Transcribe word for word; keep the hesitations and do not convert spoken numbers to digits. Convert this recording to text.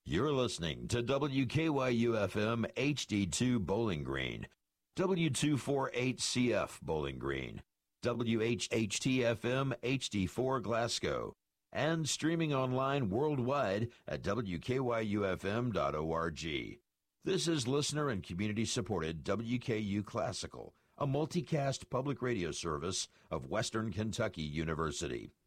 You're listening to W K Y U F M H D two Bowling Green, W two forty-eight C F Bowling Green, W H H T F M H D four Glasgow, and streaming online worldwide at W K Y U F M dot org. This is listener and community-supported W K U Classical, a multicast public radio service of Western Kentucky University.